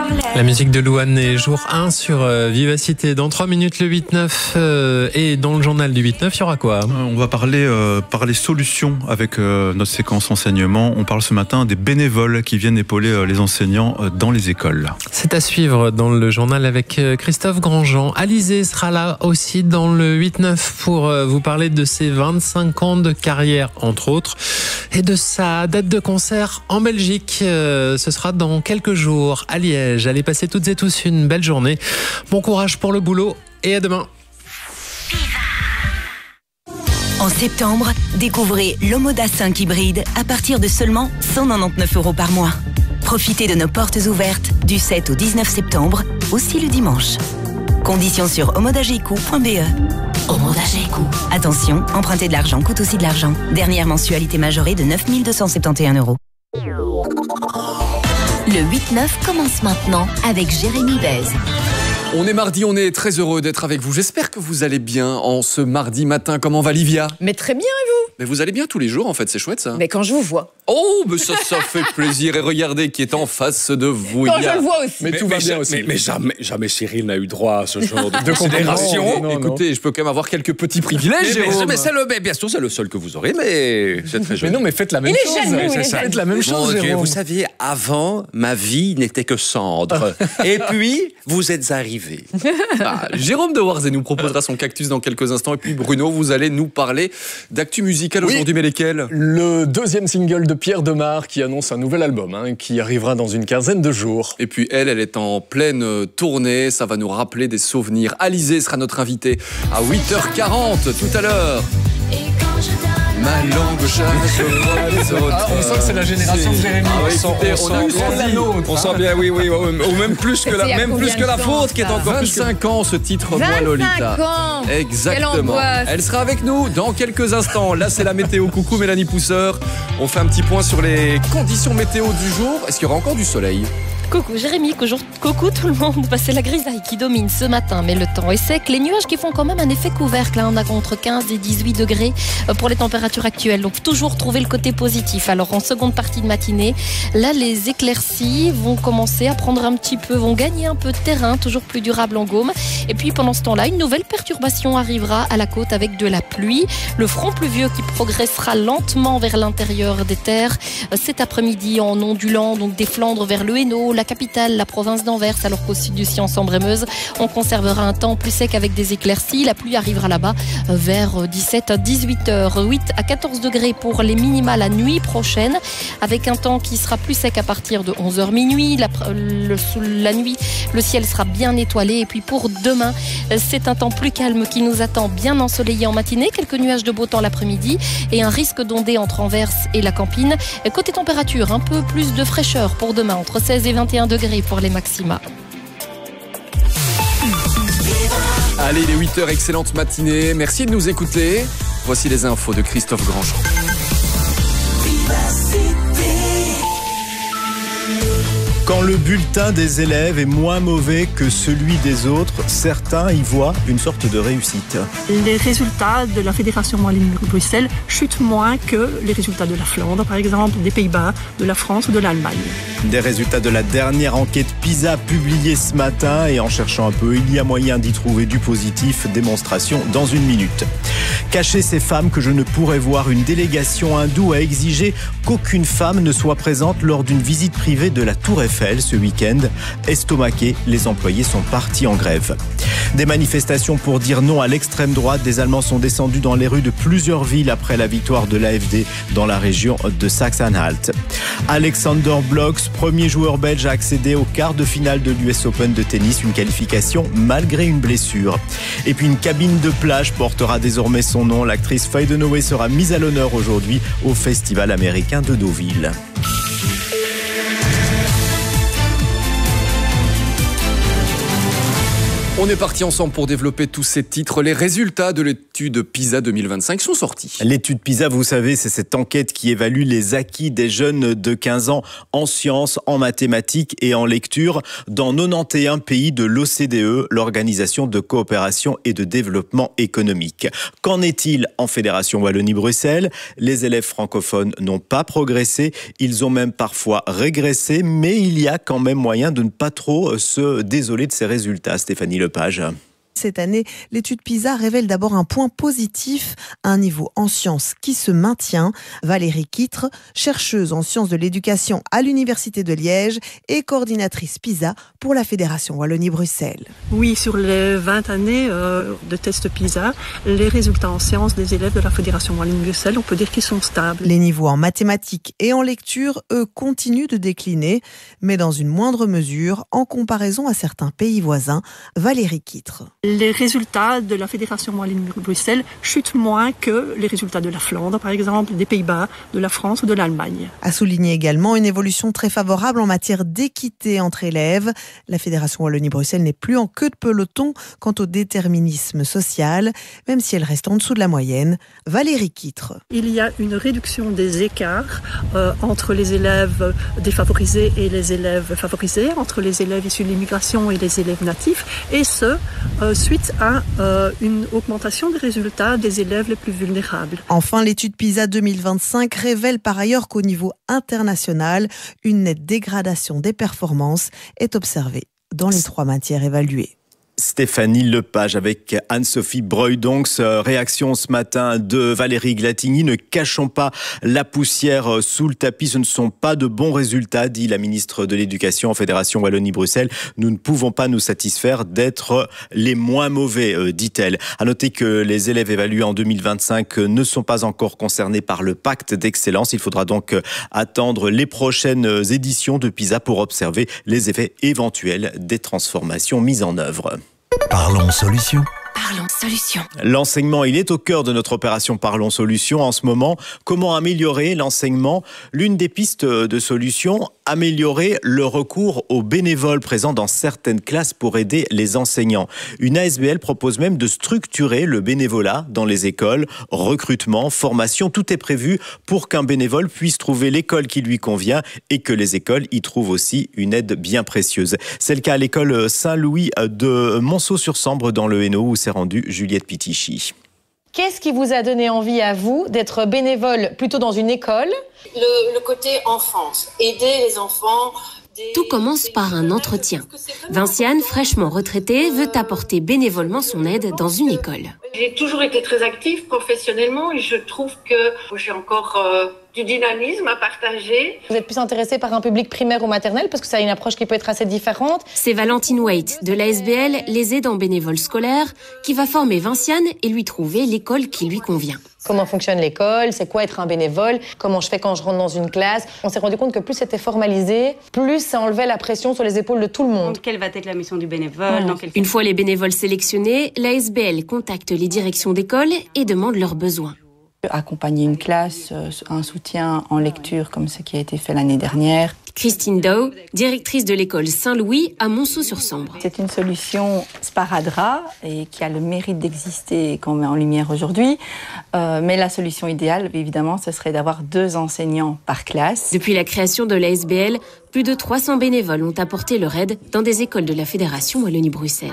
La musique de Louane est jour 1 sur Vivacité. Dans 3 minutes, le 8-9. Et dans le journal du 8-9, il y aura quoi ? On va parler solutions avec notre séquence enseignement. On parle ce matin des bénévoles qui viennent épauler les enseignants dans les écoles. C'est à suivre dans le journal avec Christophe Grandjean. Alizé sera là aussi dans le 8-9 pour vous parler de ses 25 ans de carrière, entre autres, et de sa date de concert en Belgique. Ce sera dans quelques jours à Liège. Allez passer toutes et tous une belle journée. Bon courage pour le boulot et à demain. En septembre, découvrez l'Omoda 5 hybride à partir de seulement 199 € par mois. Profitez de nos portes ouvertes du 7 au 19 septembre, aussi le dimanche. Conditions sur omodageco.be. Omoda Geco. Attention, emprunter de l'argent coûte aussi de l'argent. Dernière mensualité majorée de 9 271 €. Le 8-9 commence maintenant avec Jérémy Bèze. On est mardi, on est très heureux d'être avec vous. J'espère que vous allez bien en ce mardi matin. Comment va Livia ? Mais très bien, et vous ? Mais vous allez bien tous les jours en fait, c'est chouette ça. Mais quand je vous vois. Oh, mais ça fait plaisir. Et regardez qui est en face de vous. Quand je le vois aussi. Mais tout va bien aussi. Mais jamais Cyril n'a eu droit à ce genre de considération. Non, écoutez, je peux quand même avoir quelques petits privilèges, Jérôme. Mais bien sûr, c'est le seul que vous aurez, mais c'est très joli. Mais non, mais faites la même chose. Faites la même chose, Jérôme. Vous saviez, avant, ma vie n'était que cendre. Et puis, vous êtes arrivés. Jérôme de Warzé nous proposera son cactus dans quelques instants. Et puis Bruno, vous allez nous parler d'actu musicale aujourd'hui, mais lesquelles ? Le deuxième single de Pierre Demar qui annonce un nouvel album qui arrivera dans une quinzaine de jours. Et puis elle est en pleine tournée, ça va nous rappeler des souvenirs. Alizé sera notre invitée à 8h40 tout à l'heure. Ma langue chasse on sent que c'est la génération de Jérémy. On sent bien, oui, ou même plus que la faute qui est encore 25 ans ce titre, moi Lolita. 25 ans. Exactement. Elle sera avec nous dans quelques instants. Là, c'est la météo. Coucou Mélanie Pousseur. On fait un petit point sur les conditions météo du jour. Est-ce qu'il y aura encore du soleil ? Coucou Jérémy, coucou tout le monde. C'est la grisaille qui domine ce matin, mais le temps est sec. Les nuages qui font quand même un effet couvercle. On a entre 15 et 18 degrés pour les températures actuelles. Donc toujours trouver le côté positif. Alors en seconde partie de matinée, là les éclaircies vont commencer à prendre vont gagner un peu de terrain, toujours plus durable en Gaume. Et puis pendant ce temps-là, une nouvelle perturbation arrivera à la côte avec de la pluie. Le front pluvieux qui progressera lentement vers l'intérieur des terres cet après-midi en ondulant, donc des Flandres vers le Hainaut, la capitale, la province d'Anvers, alors qu'au sud du Sion, Sambre-et-Meuse, on conservera un temps plus sec avec des éclaircies. La pluie arrivera là-bas vers 17 à 18 heures. 8 à 14 degrés pour les minima la nuit prochaine, avec un temps qui sera plus sec à partir de 11h minuit. La nuit, le ciel sera bien étoilé. Et puis pour demain, c'est un temps plus calme qui nous attend, bien ensoleillé en matinée, quelques nuages de beau temps l'après-midi et un risque d'ondée entre Anvers et la Campine. Côté température, un peu plus de fraîcheur pour demain, entre 16 et 21 degrés pour les maxima. Allez, les 8h, excellente matinée. Merci de nous écouter. Voici les infos de Christophe Grandjean. Quand le bulletin des élèves est moins mauvais que celui des autres, certains y voient une sorte de réussite. Les résultats de la Fédération Wallonie-Bruxelles chutent moins que les résultats de la Flandre, par exemple, des Pays-Bas, de la France ou de l'Allemagne. Des résultats de la dernière enquête PISA publiée ce matin, et en cherchant un peu, il y a moyen d'y trouver du positif. Démonstration dans une minute. Cacher ces femmes que je ne pourrais voir, une délégation hindoue a exigé qu'aucune femme ne soit présente lors d'une visite privée de la Tour Eiffel ce week-end. Estomaqués, les employés sont partis en grève. Des manifestations pour dire non à l'extrême droite. Des Allemands sont descendus dans les rues de plusieurs villes après la victoire de l'AfD dans la région de Saxe-Anhalt. Alexander Blocks, premier joueur belge à accéder au quart de finale de l'US Open de tennis, une qualification malgré une blessure. Et puis une cabine de plage portera désormais son nom. L'actrice Faye Dunaway sera mise à l'honneur aujourd'hui au Festival américain de Deauville. On est parti ensemble pour développer tous ces titres. Les résultats de l'étude PISA 2025 sont sortis. L'étude PISA, vous savez, c'est cette enquête qui évalue les acquis des jeunes de 15 ans en sciences, en mathématiques et en lecture dans 91 pays de l'OCDE, l'Organisation de coopération et de développement économique. Qu'en est-il en Fédération Wallonie-Bruxelles ? Les élèves francophones n'ont pas progressé, ils ont même parfois régressé, mais il y a quand même moyen de ne pas trop se désoler de ces résultats. Stéphanie Lepage. Cette année, l'étude PISA révèle d'abord un point positif, un niveau en sciences qui se maintient. Valérie Quitre, chercheuse en sciences de l'éducation à l'Université de Liège et coordinatrice PISA pour la Fédération Wallonie-Bruxelles. Oui, sur les 20 années de tests PISA, les résultats en sciences des élèves de la Fédération Wallonie-Bruxelles, on peut dire qu'ils sont stables. Les niveaux en mathématiques et en lecture, eux, continuent de décliner, mais dans une moindre mesure en comparaison à certains pays voisins. Valérie Quitre. Les résultats de la Fédération Wallonie-Bruxelles chutent moins que les résultats de la Flandre, par exemple, des Pays-Bas, de la France ou de l'Allemagne. A souligné également une évolution très favorable en matière d'équité entre élèves. La Fédération Wallonie-Bruxelles n'est plus en queue de peloton quant au déterminisme social, même si elle reste en dessous de la moyenne. Valérie Quitre. Il y a une réduction des écarts entre les élèves défavorisés et les élèves favorisés, entre les élèves issus de l'immigration et les élèves natifs, et ce, suite à une augmentation des résultats des élèves les plus vulnérables. Enfin, l'étude PISA 2025 révèle par ailleurs qu'au niveau international, une nette dégradation des performances est observée dans les 3 matières évaluées. Stéphanie Lepage avec Anne-Sophie Breudonx. Réaction ce matin de Valérie Glatigny. Ne cachons pas la poussière sous le tapis. Ce ne sont pas de bons résultats, dit la ministre de l'Éducation en Fédération Wallonie-Bruxelles. Nous ne pouvons pas nous satisfaire d'être les moins mauvais, dit-elle. À noter que les élèves évalués en 2025 ne sont pas encore concernés par le pacte d'excellence. Il faudra donc attendre les prochaines éditions de PISA pour observer les effets éventuels des transformations mises en œuvre. Parlons solutions. Parlons solutions. L'enseignement, il est au cœur de notre opération Parlons solutions en ce moment. Comment améliorer l'enseignement ? L'une des pistes de solutions, améliorer le recours aux bénévoles présents dans certaines classes pour aider les enseignants. Une ASBL propose même de structurer le bénévolat dans les écoles. Recrutement, formation, tout est prévu pour qu'un bénévole puisse trouver l'école qui lui convient et que les écoles y trouvent aussi une aide bien précieuse. C'est le cas à l'école Saint-Louis de Monceau-sur-Sambre dans le Hainaut où s'est rendue Juliette Pitichy. Qu'est-ce qui vous a donné envie à vous d'être bénévole plutôt dans une école ? Le côté enfance, aider les enfants. Tout commence par un entretien. Vinciane, fraîchement retraitée, veut apporter bénévolement son aide dans une école. J'ai toujours été très active professionnellement et je trouve que j'ai encore du dynamisme à partager. Vous êtes plus intéressée par un public primaire ou maternel parce que ça a une approche qui peut être assez différente. C'est Valentine Waite de l'ASBL, les aidants bénévoles scolaires, qui va former Vinciane et lui trouver l'école qui lui convient. Comment fonctionne l'école ? C'est quoi être un bénévole ? Comment je fais quand je rentre dans une classe ? On s'est rendu compte que plus c'était formalisé, plus ça enlevait la pression sur les épaules de tout le monde. Donc, quelle va être la mission du bénévole ? Une fois les bénévoles sélectionnés, l'ASBL contacte les directions d'école et demande leurs besoins. Accompagner une classe, un soutien en lecture comme ce qui a été fait l'année dernière. Christine Dow, directrice de l'école Saint-Louis à Monceau-sur-Sambre. C'est une solution sparadrap et qui a le mérite d'exister et qu'on met en lumière aujourd'hui. Mais la solution idéale, évidemment, ce serait d'avoir 2 enseignants par classe. Depuis la création de l'ASBL, plus de 300 bénévoles ont apporté leur aide dans des écoles de la Fédération Wallonie-Bruxelles.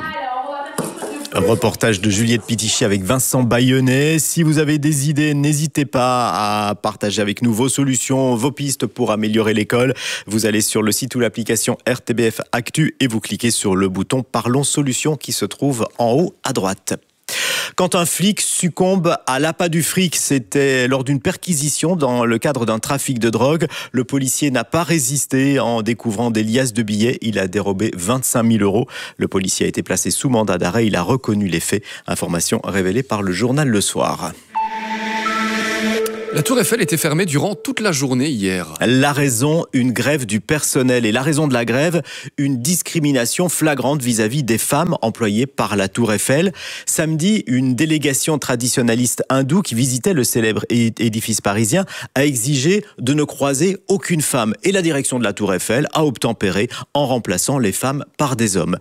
Un reportage de Juliette Pitichy avec Vincent Bayonnet. Si vous avez des idées, n'hésitez pas à partager avec nous vos solutions, vos pistes pour améliorer l'école. Vous allez sur le site ou l'application RTBF Actu et vous cliquez sur le bouton Parlons solutions qui se trouve en haut à droite. Quand un flic succombe à l'appât du fric, c'était lors d'une perquisition dans le cadre d'un trafic de drogue. Le policier n'a pas résisté en découvrant des liasses de billets. Il a dérobé 25 000 €. Le policier a été placé sous mandat d'arrêt. Il a reconnu les faits. Information révélée par le journal Le Soir. La Tour Eiffel était fermée durant toute la journée hier. La raison, une grève du personnel. Et la raison de la grève, une discrimination flagrante vis-à-vis des femmes employées par la Tour Eiffel. Samedi, une délégation traditionnaliste hindoue qui visitait le célèbre édifice parisien a exigé de ne croiser aucune femme. Et la direction de la Tour Eiffel a obtempéré en remplaçant les femmes par des hommes.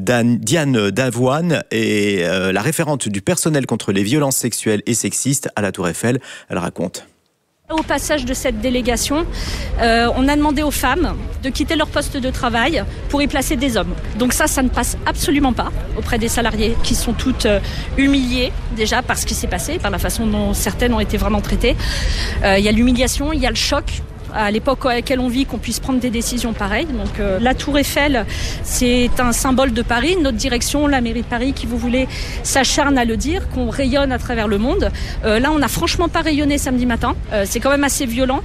Diane Davoine est la référente du personnel contre les violences sexuelles et sexistes à la Tour Eiffel. Elle raconte. Au passage de cette délégation, on a demandé aux femmes de quitter leur poste de travail pour y placer des hommes. Donc ça ne passe absolument pas auprès des salariés qui sont toutes humiliées déjà par ce qui s'est passé, par la façon dont certaines ont été vraiment traitées. Il y a l'humiliation, il y a le choc. À l'époque à laquelle on vit, qu'on puisse prendre des décisions pareilles. Donc la Tour Eiffel, c'est un symbole de Paris. Notre direction, la mairie de Paris, qui vous voulez, s'acharne à le dire, qu'on rayonne à travers le monde. Là, on n'a franchement pas rayonné samedi matin. C'est quand même assez violent.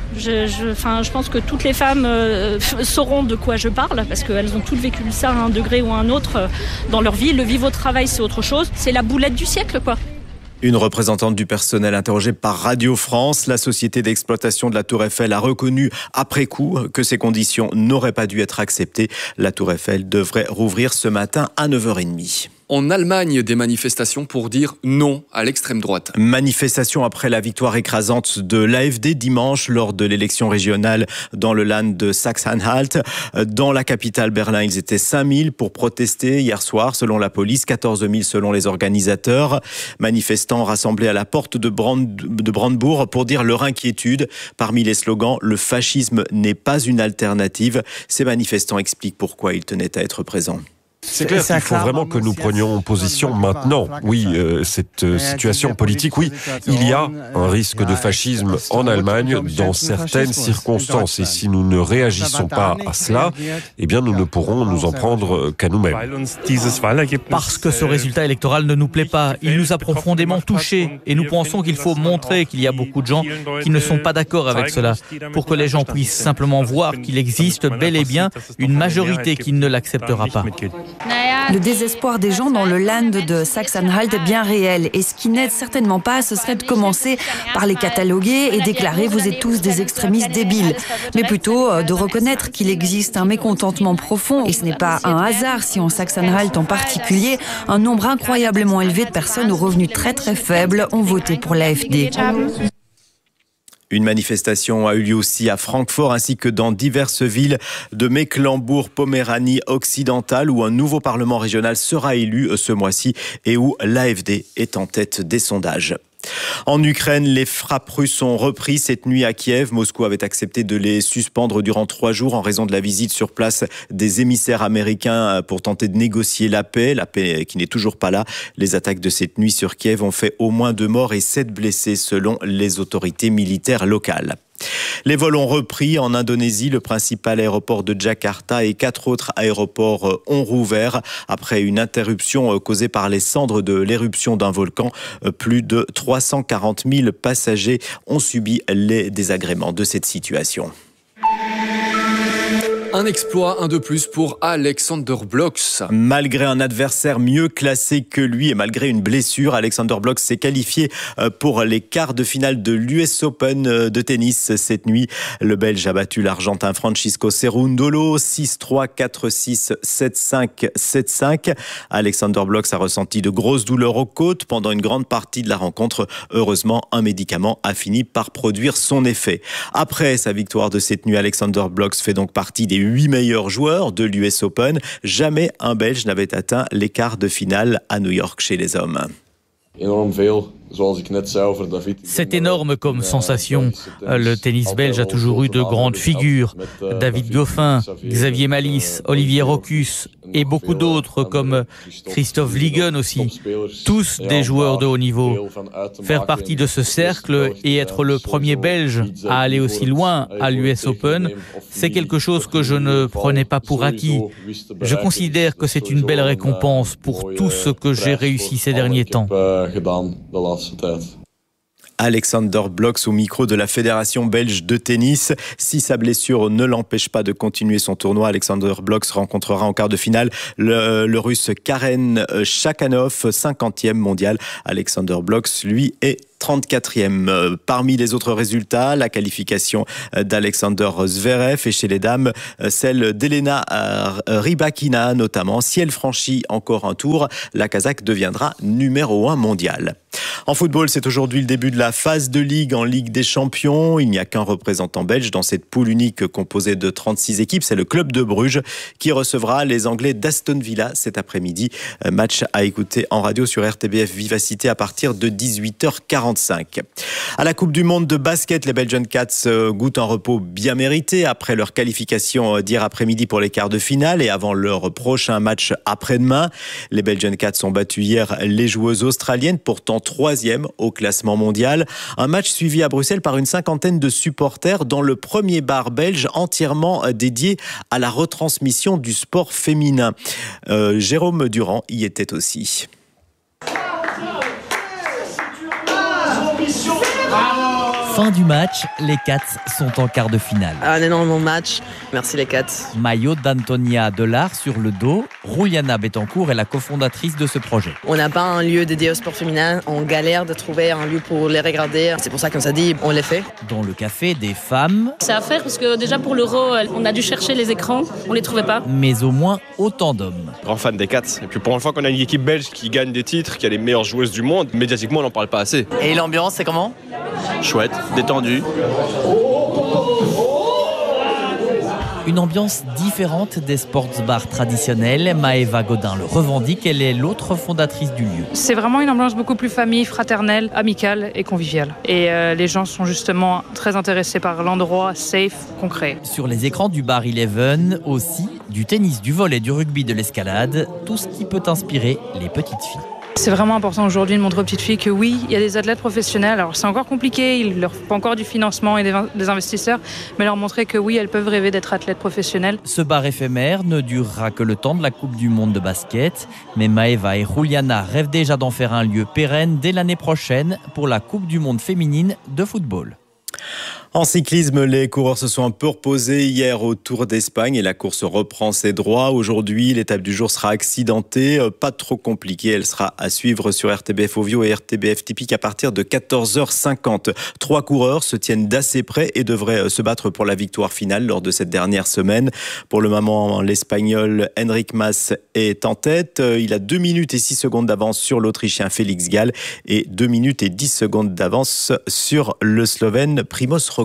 Je pense que toutes les femmes sauront de quoi je parle, parce qu'elles ont toutes vécu ça à un degré ou à un autre dans leur vie. Le vivre au travail, c'est autre chose. C'est la boulette du siècle, quoi. Une représentante du personnel interrogée par Radio France, la société d'exploitation de la Tour Eiffel a reconnu après coup que ces conditions n'auraient pas dû être acceptées. La Tour Eiffel devrait rouvrir ce matin à 9h30. En Allemagne, des manifestations pour dire non à l'extrême droite. Manifestation après la victoire écrasante de l'AfD dimanche lors de l'élection régionale dans le Land de Sachsen-Anhalt. Dans la capitale Berlin, ils étaient 5000 pour protester hier soir, selon la police, 14 000 selon les organisateurs. Manifestants rassemblés à la porte de Brandebourg pour dire leur inquiétude. Parmi les slogans, le fascisme n'est pas une alternative. Ces manifestants expliquent pourquoi ils tenaient à être présents. C'est clair qu'il faut vraiment que nous prenions position maintenant. Oui, cette situation politique, oui, il y a un risque de fascisme en Allemagne dans certaines circonstances. Et si nous ne réagissons pas à cela, eh bien nous ne pourrons nous en prendre qu'à nous-mêmes. Parce que ce résultat électoral ne nous plaît pas. Il nous a profondément touchés. Et nous pensons qu'il faut montrer qu'il y a beaucoup de gens qui ne sont pas d'accord avec cela. Pour que les gens puissent simplement voir qu'il existe bel et bien une majorité qui ne l'acceptera pas. Le désespoir des gens dans le Land de Sachsen-Anhalt est bien réel. Et ce qui n'aide certainement pas, ce serait de commencer par les cataloguer et déclarer « vous êtes tous des extrémistes débiles ». Mais plutôt de reconnaître qu'il existe un mécontentement profond. Et ce n'est pas un hasard si en Sachsen-Anhalt en particulier, un nombre incroyablement élevé de personnes aux revenus très très faibles ont voté pour l'AfD. Une manifestation a eu lieu aussi à Francfort ainsi que dans diverses villes de Mecklembourg-Poméranie occidentale où un nouveau parlement régional sera élu ce mois-ci et où l'AfD est en tête des sondages. En Ukraine, les frappes russes ont repris cette nuit à Kiev. Moscou avait accepté de les suspendre durant 3 jours en raison de la visite sur place des émissaires américains pour tenter de négocier la paix qui n'est toujours pas là. Les attaques de cette nuit sur Kiev ont fait au moins 2 morts et 7 blessés selon les autorités militaires locales. Les vols ont repris en Indonésie. Le principal aéroport de Jakarta et 4 autres aéroports ont rouvert après une interruption causée par les cendres de l'éruption d'un volcan. Plus de 340 000 passagers ont subi les désagréments de cette situation. Un exploit, un de plus pour Alexander Blocks. Malgré un adversaire mieux classé que lui et malgré une blessure, Alexander Blocks s'est qualifié pour les quarts de finale de l'US Open de tennis cette nuit. Le Belge a battu l'Argentin Francisco Cerundolo 6-3, 4-6, 7-5, 7-5. Alexander Blocks a ressenti de grosses douleurs aux côtes pendant une grande partie de la rencontre. Heureusement, un médicament a fini par produire son effet. Après sa victoire de cette nuit, Alexander Blocks fait donc partie des 8 meilleurs joueurs de l'US Open. Jamais un Belge n'avait atteint les quarts de finale à New York chez les hommes. C'est énorme comme sensation. Le tennis belge a toujours eu de grandes figures. David Goffin, Xavier Malisse, Olivier Rochus et beaucoup d'autres comme Christophe Ligon aussi. Tous des joueurs de haut niveau. Faire partie de ce cercle et être le premier Belge à aller aussi loin à l'US Open, c'est quelque chose que je ne prenais pas pour acquis. Je considère que c'est une belle récompense pour tout ce que j'ai réussi ces derniers temps. Alexander Blocks au micro de la Fédération belge de tennis. Si sa blessure ne l'empêche pas de continuer son tournoi, Alexander Blocks rencontrera en quart de finale le Russe Karen Khachanov, 50e mondial. Alexander Blocks, lui, est 34e. Parmi les autres résultats, la qualification d'Alexander Zverev et chez les dames, celle d'Elena Rybakina notamment. Si elle franchit encore un tour, la Kazakh deviendra numéro 1 mondial. En football, c'est aujourd'hui le début de la phase de Ligue en Ligue des Champions. Il n'y a qu'un représentant belge dans cette poule unique composée de 36 équipes. C'est le club de Bruges qui recevra les Anglais d'Aston Villa cet après-midi. Match à écouter en radio sur RTBF Vivacité à partir de 18h45. À la Coupe du Monde de basket, les Belgian Cats goûtent un repos bien mérité après leur qualification d'hier après-midi pour les quarts de finale et avant leur prochain match après-demain. Les Belgian Cats ont battu hier les joueuses australiennes, pourtant 3e au classement mondial. Un match suivi à Bruxelles par une cinquantaine de supporters dans le premier bar belge entièrement dédié à la retransmission du sport féminin. Jérôme Durand y était aussi. Fin du match, les Cats sont en quart de finale. Un énorme match. Merci les Cats. Maillot d'Antonia Delard sur le dos. Rouliana Bettencourt est la cofondatrice de ce projet. On n'a pas un lieu dédié au sport féminin. On galère de trouver un lieu pour les regarder. C'est pour ça qu'on s'est dit, on les fait. Dans le café des femmes. C'est à faire parce que déjà pour l'Euro, on a dû chercher les écrans. On les trouvait pas. Mais au moins autant d'hommes. Grand fan des Cats. Et puis pour une fois qu'on a une équipe belge qui gagne des titres, qui a les meilleures joueuses du monde, médiatiquement on n'en parle pas assez. Et l'ambiance, c'est comment ? Chouette, détendu. Une ambiance différente des sports bars traditionnels. Maëva Godin le revendique, elle est l'autre fondatrice du lieu. C'est vraiment une ambiance beaucoup plus famille, fraternelle, amicale et conviviale. Et les gens sont justement très intéressés par l'endroit safe qu'on crée. Sur les écrans du bar Eleven aussi, du tennis, du volley, du rugby, de l'escalade, tout ce qui peut inspirer les petites filles. C'est vraiment important aujourd'hui de montrer aux petites filles que oui, il y a des athlètes professionnels. Alors c'est encore compliqué, il leur faut encore du financement et des investisseurs, mais leur montrer que oui, elles peuvent rêver d'être athlètes professionnelles. Ce bar éphémère ne durera que le temps de la Coupe du Monde de basket, mais Maëva et Juliana rêvent déjà d'en faire un lieu pérenne dès l'année prochaine pour la Coupe du Monde féminine de football. En cyclisme, les coureurs se sont un peu reposés hier au Tour d'Espagne et la course reprend ses droits. Aujourd'hui, l'étape du jour sera accidentée, pas trop compliquée. Elle sera à suivre sur RTBF Ovio et RTBF Typique à partir de 14h50. 3 coureurs se tiennent d'assez près et devraient se battre pour la victoire finale lors de cette dernière semaine. Pour le moment, l'Espagnol Enric Mas est en tête. Il a 2 minutes et 6 secondes d'avance sur l'Autrichien Félix Gall et 2 minutes et 10 secondes d'avance sur le Slovène Primož Roglič.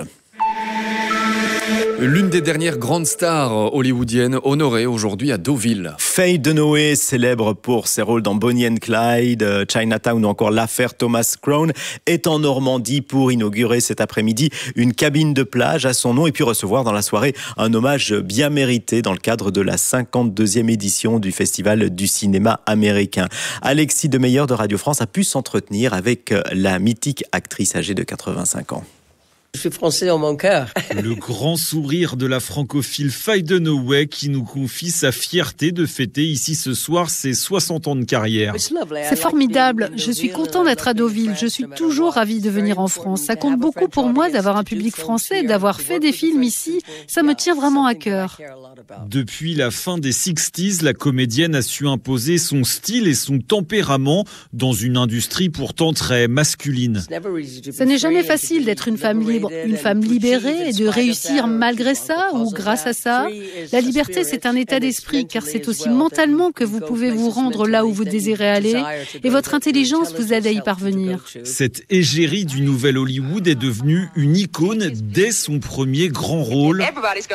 L'une des dernières grandes stars hollywoodiennes honorée aujourd'hui à Deauville. Faye Dunaway, célèbre pour ses rôles dans Bonnie and Clyde, Chinatown ou encore l'affaire Thomas Crown, est en Normandie pour inaugurer cet après-midi une cabine de plage à son nom et puis recevoir dans la soirée un hommage bien mérité dans le cadre de la 52e édition du Festival du cinéma américain. Alexis Demeyer de Radio France a pu s'entretenir avec la mythique actrice âgée de 85 ans. Je suis français en mon cœur. Le grand sourire de la francophile Faye Dunaway qui nous confie sa fierté de fêter ici ce soir ses 60 ans de carrière. C'est formidable. Je suis content d'être à Deauville. Je suis toujours ravie de venir en France. Ça compte beaucoup pour moi d'avoir un public français, d'avoir fait des films ici. Ça me tient vraiment à cœur. Depuis la fin des 60s, la comédienne a su imposer son style et son tempérament dans une industrie pourtant très masculine. Ça n'est jamais facile d'être une femme libre. Une femme libérée et de réussir malgré ça ou grâce à ça. La liberté, c'est un état d'esprit car c'est aussi mentalement que vous pouvez vous rendre là où vous désirez aller et votre intelligence vous aide à y parvenir. Cette égérie du nouvel Hollywood est devenue une icône dès son premier grand rôle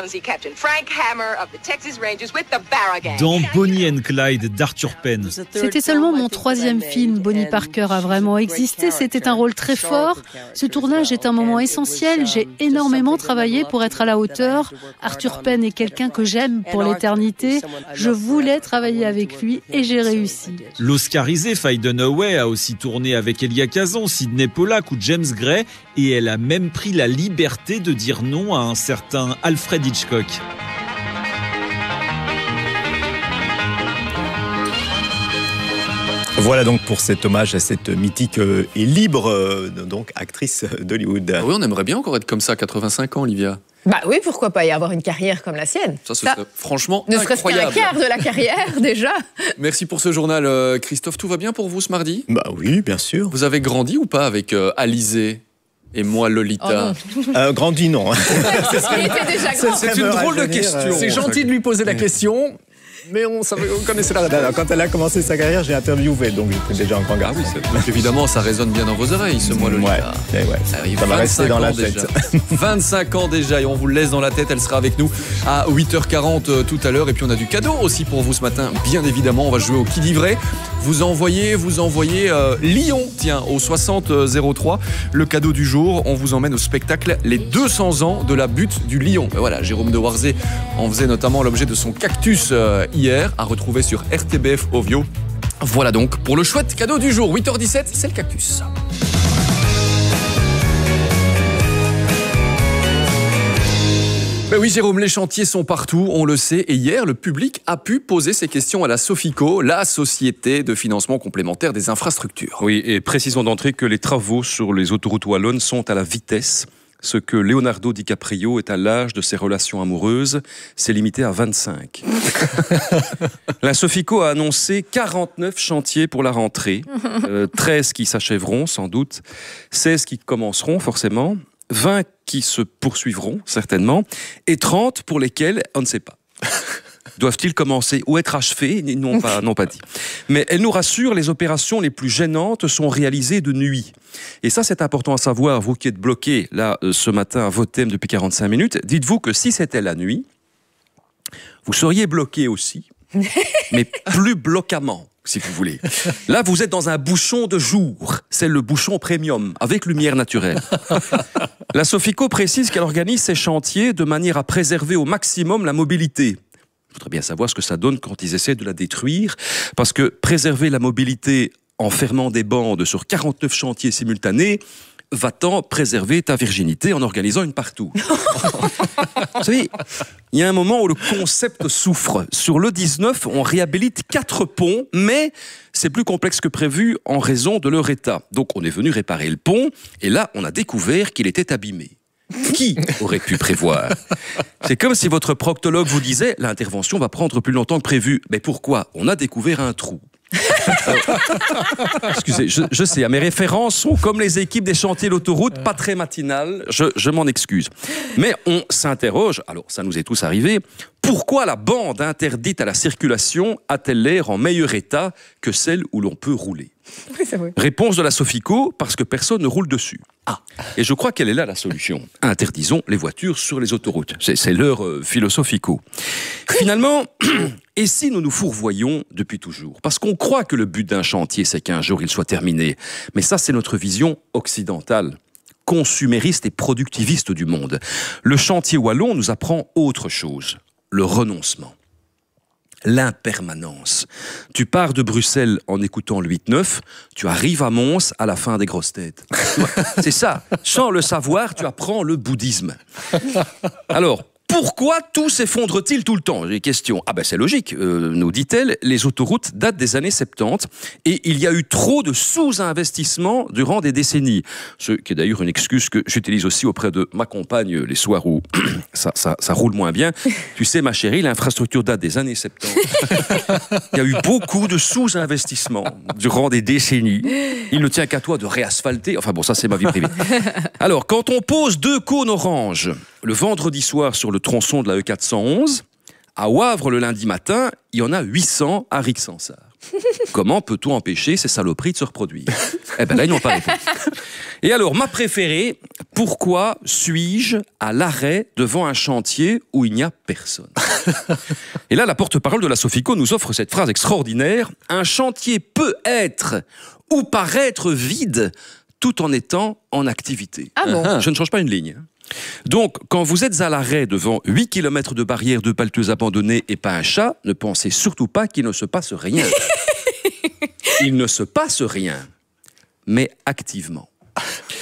dans Bonnie and Clyde d'Arthur Penn. C'était seulement mon 3e film. Bonnie Parker a vraiment existé. C'était un rôle très fort. Ce tournage est un moment essentiel. J'ai énormément travaillé pour être à la hauteur. Arthur Penn est quelqu'un que j'aime pour l'éternité. Je voulais travailler avec lui et j'ai réussi. L'Oscarisée Faye Dunaway a aussi tourné avec Elia Kazan, Sidney Pollack ou James Gray et elle a même pris la liberté de dire non à un certain Alfred Hitchcock. Voilà donc pour cet hommage à cette mythique et libre donc actrice d'Hollywood. Oui, on aimerait bien encore être comme ça à 85 ans, Olivia. Bah oui, pourquoi pas y avoir une carrière comme la sienne. Ça serait franchement ne serait-ce qu'un quart de la carrière, déjà. Merci pour ce journal, Christophe. Tout va bien pour vous ce mardi? Bah oui, bien sûr. Vous avez grandi ou pas avec Alizé et moi, Lolita? Grandi, non. Il était déjà grand. C'est une drôle de question. C'est gentil de lui poser la question. Mais on connaissait la réponse. Quand elle a commencé sa carrière, j'ai interviewé, donc j'étais déjà un grand garçon. Évidemment, ça résonne bien dans vos oreilles, ce mois Lolita. Ça va rester dans la tête. 25 ans déjà, et on vous le laisse dans la tête. Elle sera avec nous à 8h40 tout à l'heure. Et puis on a du cadeau aussi pour vous ce matin. Bien évidemment, on va jouer au qui dit vrai. Vous envoyez Lyon, tiens, au 6003. Le cadeau du jour, on vous emmène au spectacle Les 200 ans de la butte du Lion. Voilà, Jérôme de Warzé en faisait notamment l'objet de son cactus hier, à retrouver sur RTBF Ovio. Voilà donc pour le chouette cadeau du jour. 8h17, c'est le cactus. Ben oui, Jérôme, les chantiers sont partout, on le sait. Et hier, le public a pu poser ses questions à la Sofico, la Société de financement complémentaire des infrastructures. Oui, et précisons d'entrée que les travaux sur les autoroutes wallonnes sont à la vitesse. Ce que Leonardo DiCaprio est à l'âge de ses relations amoureuses, c'est limité à 25. La Sofico a annoncé 49 chantiers pour la rentrée, 13 qui s'achèveront sans doute, 16 qui commenceront forcément, 20 qui se poursuivront certainement, et 30 pour lesquels on ne sait pas. Doivent-ils commencer ou être achevés? Non pas dit. Mais elle nous rassure, les opérations les plus gênantes sont réalisées de nuit. Et ça, c'est important à savoir, vous qui êtes bloqués là ce matin à votre thème depuis 45 minutes, dites-vous que si c'était la nuit, vous seriez bloqués aussi, mais plus bloquamment, si vous voulez. Là, vous êtes dans un bouchon de jour. C'est le bouchon premium, avec lumière naturelle. La Sofico précise qu'elle organise ses chantiers de manière à préserver au maximum la mobilité. Il faudrait bien savoir ce que ça donne quand ils essaient de la détruire, parce que préserver la mobilité en fermant des bandes sur 49 chantiers simultanés, va-t-en préserver ta virginité en organisant une partout? Vous savez, il y a un moment où le concept souffre. Sur le 19, on réhabilite 4 ponts, mais c'est plus complexe que prévu en raison de leur état. Donc on est venu réparer le pont, et là, on a découvert qu'il était abîmé. Qui aurait pu prévoir? C'est comme si votre proctologue vous disait « l'intervention va prendre plus longtemps que prévu ». Mais pourquoi? On a découvert un trou. Alors, excusez, je sais, mes références sont comme les équipes des chantiers d'autoroute, pas très matinales, je m'en excuse. Mais on s'interroge, alors ça nous est tous arrivé, pourquoi la bande interdite à la circulation a-t-elle l'air en meilleur état que celle où l'on peut rouler? Oui, c'est vrai. Réponse de la Sofico, parce que personne ne roule dessus. Et je crois qu'elle est là la solution. Interdisons les voitures sur les autoroutes. C'est leur philosophico. Finalement, et si nous nous fourvoyons depuis toujours? Parce qu'on croit que le but d'un chantier, c'est qu'un jour il soit terminé. Mais ça, c'est notre vision occidentale, consumériste et productiviste du monde. Le chantier wallon nous apprend autre chose, le renoncement. L'impermanence. Tu pars de Bruxelles en écoutant le 8-9, tu arrives à Mons à la fin des grosses têtes. C'est ça. Sans le savoir, tu apprends le bouddhisme. Alors, pourquoi tout s'effondre-t-il tout le temps? J'ai question. Ah ben c'est logique, nous dit-elle, les autoroutes datent des années 70 et il y a eu trop de sous-investissements durant des décennies. Ce qui est d'ailleurs une excuse que j'utilise aussi auprès de ma compagne les soirs où ça roule moins bien. Tu sais ma chérie, l'infrastructure date des années 70. Il y a eu beaucoup de sous-investissements durant des décennies. Il ne tient qu'à toi de réasphalter. Enfin bon, ça c'est ma vie privée. Alors, quand on pose 2 cônes oranges le vendredi soir sur le tronçon de la E411, à Wavre le lundi matin, il y en a 800 à Rixensart. Comment peut-on empêcher ces saloperies de se reproduire? Eh bien là, ils n'ont pas répondu. Et alors, ma préférée, pourquoi suis-je à l'arrêt devant un chantier où il n'y a personne? Et là, la porte-parole de la Sofico nous offre cette phrase extraordinaire. Un chantier peut être ou paraître vide tout en étant en activité. Ah bon? Je ne change pas une ligne. Donc, quand vous êtes à l'arrêt devant 8 km de barrières de pelleteuses abandonnées et pas un chat, ne pensez surtout pas qu'il ne se passe rien. Il ne se passe rien, mais activement.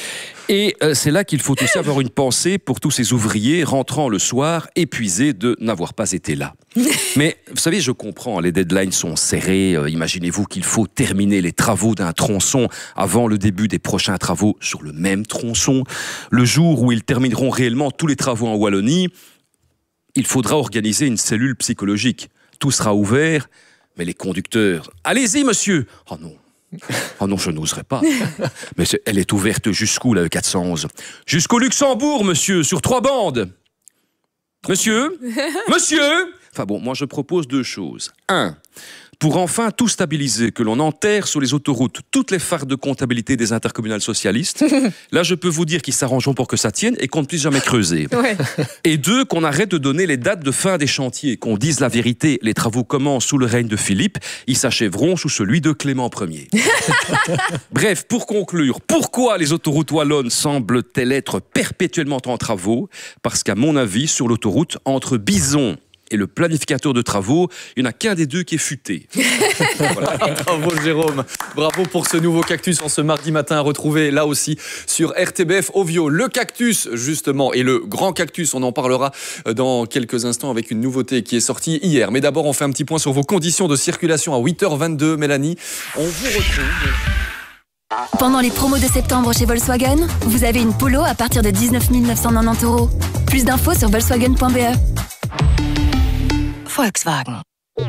Et c'est là qu'il faut aussi avoir une pensée pour tous ces ouvriers rentrant le soir épuisés de n'avoir pas été là. Mais vous savez, je comprends, les deadlines sont serrées. Imaginez-vous qu'il faut terminer les travaux d'un tronçon avant le début des prochains travaux sur le même tronçon. Le jour où ils termineront réellement tous les travaux en Wallonie, il faudra organiser une cellule psychologique. Tout sera ouvert, mais les conducteurs... Allez-y, monsieur. Oh non. Oh non, je n'oserais pas. Mais elle est ouverte jusqu'où, la E411? Jusqu'au Luxembourg, monsieur, sur 3 bandes. Monsieur? Enfin bon, moi je propose 2 choses. 1. Pour enfin tout stabiliser, que l'on enterre sur les autoroutes toutes les phares de comptabilité des intercommunales socialistes. Là, je peux vous dire qu'ils s'arrangeront pour que ça tienne et qu'on ne puisse jamais creuser. Ouais. Et 2, qu'on arrête de donner les dates de fin des chantiers, qu'on dise la vérité. Les travaux commencent sous le règne de Philippe, ils s'achèveront sous celui de Clément Ier. Bref, pour conclure, pourquoi les autoroutes wallonnes semblent-elles être perpétuellement en travaux? Parce qu'à mon avis, sur l'autoroute, entre Bison et le planificateur de travaux, il n'y en a qu'un des 2 qui est futé. Voilà. Bravo Jérôme, bravo pour ce nouveau cactus en ce mardi matin à retrouver là aussi sur RTBF Ovio. Le cactus justement et le grand cactus, on en parlera dans quelques instants avec une nouveauté qui est sortie hier. Mais d'abord on fait un petit point sur vos conditions de circulation à 8h22. Mélanie, on vous retrouve. Pendant les promos de septembre chez Volkswagen, vous avez une Polo à partir de 19 990 €. Plus d'infos sur volkswagen.be. Volkswagen.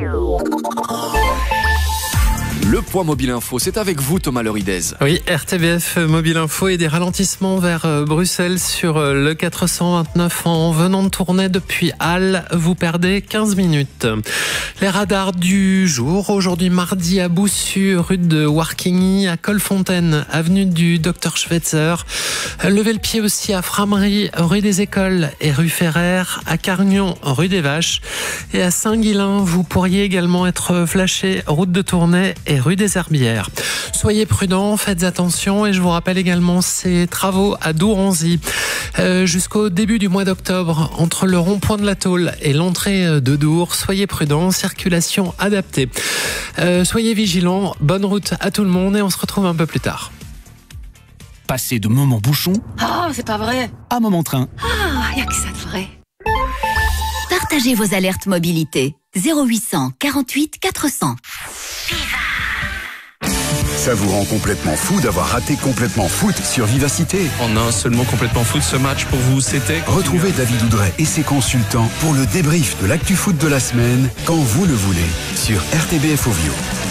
Le point mobile info, c'est avec vous Thomas Leridez. Oui, RTBF mobile info et des ralentissements vers Bruxelles sur le 429 en venant de Tournai depuis Halle. Vous perdez 15 minutes. Les radars du jour, aujourd'hui mardi à Boussu, rue de Warkigny, à Colfontaine, avenue du Dr Schweitzer. Levez le pied aussi à Framery, rue des Écoles et rue Ferrer, à Cargnon, rue des Vaches. Et à Saint-Guilain, vous pourriez également être flashé route de Tournai et rue des Herbières. Soyez prudents, faites attention et je vous rappelle également ces travaux à Douranzy jusqu'au début du mois d'octobre entre le rond-point de la Tôle et l'entrée de Dour. Soyez prudents, circulation adaptée. Soyez vigilants, bonne route à tout le monde et on se retrouve un peu plus tard. Passer de moment bouchon C'est pas vrai. à moment train. Y a que ça de vrai. Partagez vos alertes mobilité. 0800 48 400. Ça vous rend complètement fou d'avoir raté Complètement Foot sur Vivacité. En un seul mot, Complètement Foot, ce match pour vous, c'était... Retrouvez David Oudret et ses consultants pour le débrief de l'actu foot de la semaine, quand vous le voulez, sur RTBF Ovio.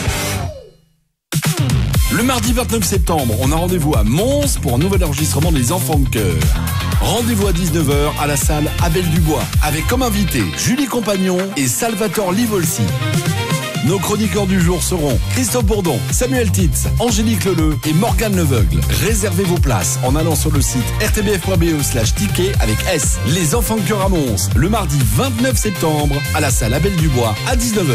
Le mardi 29 septembre, on a rendez-vous à Mons pour un nouvel enregistrement des Enfants de Cœur. Rendez-vous à 19h à la salle Abel Dubois, avec comme invité Julie Compagnon et Salvatore Livolsi. Nos chroniqueurs du jour seront Christophe Bourdon, Samuel Titz, Angélique Leleu et Morgane Leveugle. Réservez vos places en allant sur le site rtbf.be/ticket avec S. Les Enfants de Cœur à Mons, le mardi 29 septembre à la salle Abel Dubois à 19h.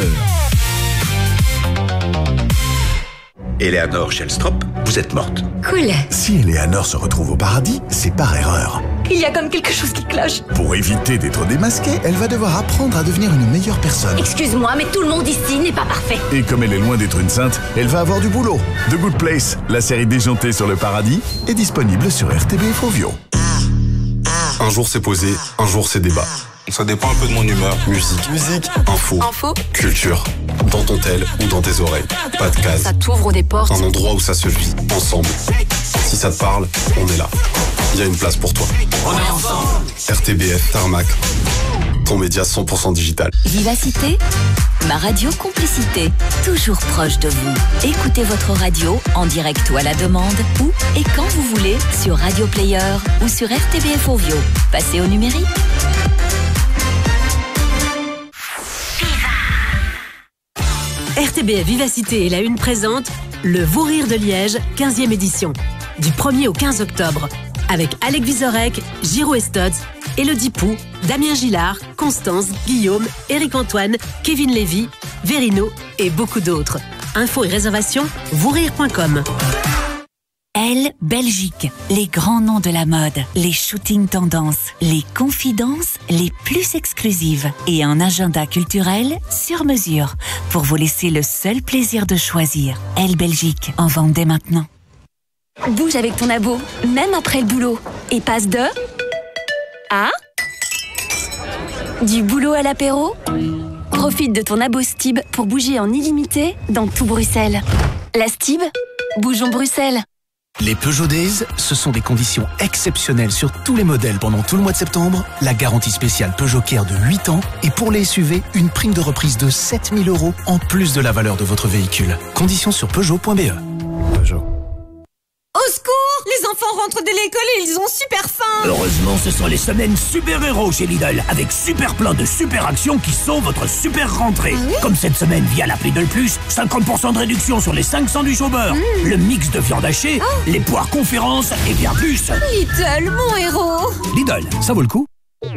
Eleanor Shellstrop, vous êtes morte. Cool. Si Eleanor se retrouve au paradis, c'est par erreur. Il y a comme quelque chose qui cloche. Pour éviter d'être démasquée, elle va devoir apprendre à devenir une meilleure personne. Excuse-moi, mais tout le monde ici n'est pas parfait. Et comme elle est loin d'être une sainte, elle va avoir du boulot. The Good Place, la série déjantée sur le paradis, est disponible sur RTBF Ovio. Un jour c'est posé, un jour c'est débat. Ça dépend un peu de mon humeur. Musique, info, culture. Dans ton tel ou dans tes oreilles. Pas de case. Ça t'ouvre des portes. Un endroit où ça se vit, ensemble. Si ça te parle, on est là. Il y a une place pour toi. On est ensemble. RTBF Tarmac. Ton média 100% digital. Vivacité, ma radio complicité. Toujours proche de vous. Écoutez votre radio en direct ou à la demande, où et quand vous voulez, sur Radio Player ou sur RTBF Ovio. Passez au numérique. RTBF Vivacité et la Une présente le Vous Rire de Liège, 15e édition. Du 1er au 15 octobre. Avec Alec Vizorek, Giro Estotz, Elodie Pou, Damien Gillard, Constance, Guillaume, Éric-Antoine, Kevin Lévy, Verino et beaucoup d'autres. Infos et réservations, vousrire.com. Elle, Belgique, les grands noms de la mode, les shootings tendances, les confidences les plus exclusives et un agenda culturel sur mesure pour vous laisser le seul plaisir de choisir. Elle, Belgique, en vente dès maintenant. Bouge avec ton abo, même après le boulot. Et passe de... à... du boulot à l'apéro. Profite de ton abo Stib pour bouger en illimité dans tout Bruxelles. La Stib, bougeons Bruxelles. Les Peugeot Days, ce sont des conditions exceptionnelles sur tous les modèles pendant tout le mois de septembre. La garantie spéciale Peugeot Care de 8 ans et pour les SUV, une prime de reprise de 7 000 € en plus de la valeur de votre véhicule. Conditions sur Peugeot.be. Peugeot. Au secours! Les enfants rentrent de l'école et ils ont super faim! Heureusement, ce sont les semaines super-héros chez Lidl, avec super plein de super actions qui sauvent votre super rentrée. Ah oui? Comme cette semaine via l'appli Lidl Plus, 50% de réduction sur les 5 sandwichs au beurre, le mix de viande hachée, les poires conférences et bien plus. Lidl, mon héros! Lidl, ça vaut le coup.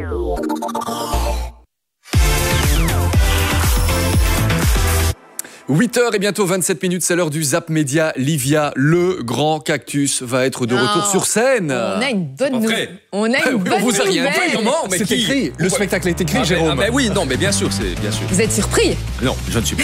8h et bientôt 27 minutes, c'est l'heure du Zap Média. Livia, le grand cactus, va être de retour sur scène. On a une bonne nouvelle. On vous a rien dit, comment? Mais c'est écrit. Le spectacle est écrit, Jérôme. Oui, non, mais bien sûr, c'est bien sûr. Vous êtes surpris? Non, je ne suis pas.